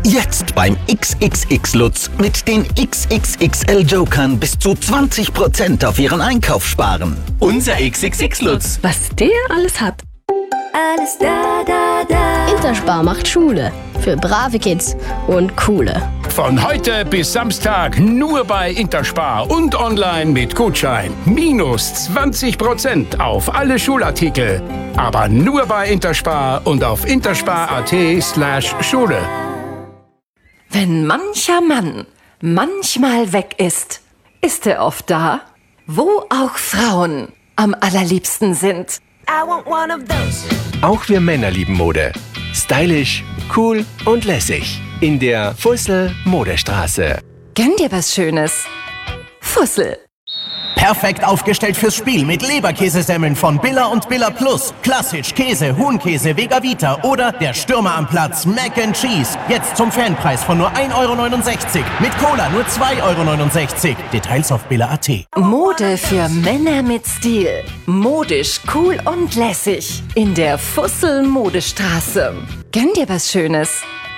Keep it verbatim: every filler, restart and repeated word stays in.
Jetzt beim X X X Lutz mit den X X X L Jokern bis zu zwanzig Prozent auf Ihren Einkauf sparen. Unser X X X Lutz. Was der alles hat. Alles da, da, da. Interspar macht Schule. Für brave Kids und coole. Von heute bis Samstag nur bei Interspar und online mit Gutschein. Minus zwanzig Prozent auf alle Schulartikel. Aber nur bei Interspar und auf interspar.at slash Schule. Wenn mancher Mann manchmal weg ist, ist er oft da, wo auch Frauen am allerliebsten sind. I want one of those. Auch wir Männer lieben Mode. Stylisch, cool und lässig. In der Fussel Modestraße. Gönn dir was Schönes. Fussel. Perfekt aufgestellt fürs Spiel mit Leberkäsesemmeln von Billa und Billa Plus. Klassisch, Käse, Huhnkäse, Vega Vita oder der Stürmer am Platz Mac and Cheese. Jetzt zum Fanpreis von nur ein Euro neunundsechzig. Mit Cola nur zwei Euro neunundsechzig. Details auf billa punkt at. Mode für Männer mit Stil. Modisch, cool und lässig. In der Fussel Modestraße. Gönn dir was Schönes.